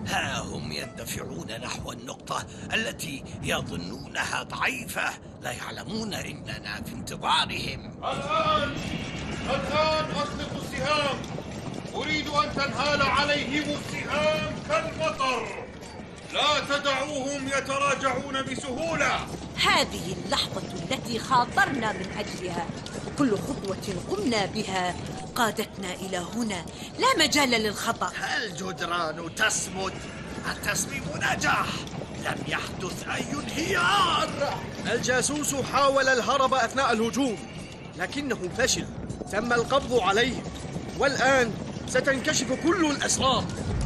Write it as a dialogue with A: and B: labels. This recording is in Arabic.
A: ها هم يندفعون نحو النقطة التي يظنونها ضعيفة، لا يعلمون إننا في انتظارهم.
B: الآن أطلق السهام. أريد أن تنهال عليهم السهام كالمطر. لا تدعوهم يتراجعون بسهولة.
C: هذه اللحظة التي خاطرنا من أجلها، كل خطوة قمنا بها قادتنا إلى هنا، لا مجال للخطأ.
A: الجدران تسمد، التصميم نجح، لم يحدث أي انهيار.
D: الجاسوس حاول الهرب أثناء الهجوم لكنه فشل، تم القبض عليه، والآن ستنكشف كل الأسرار.